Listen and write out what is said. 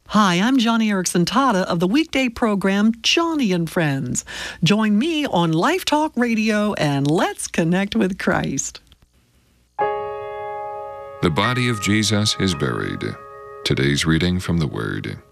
Hi, I'm Johnny Erickson Tata of the weekday program Johnny and Friends. Join me on Life Talk Radio and let's connect with Christ. The body of Jesus is buried. Today's reading from the Word.